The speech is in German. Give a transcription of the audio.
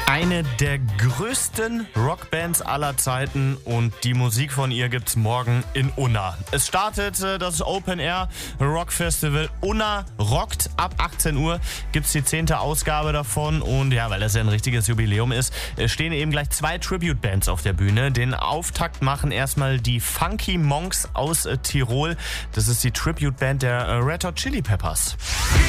Eine der größten Rockbands aller Zeiten und die Musik von ihr gibt's morgen in Unna. Es startet das Open Air Rock Festival Unna rockt. Ab 18 Uhr gibt's die 10. Ausgabe davon und ja, weil das ja ein richtiges Jubiläum ist, stehen eben gleich 2 Tribute Bands auf der Bühne. Den Auftakt machen erstmal die Funky Monks aus Tirol. Das ist die Tribute Band der Red Hot Chili Peppers.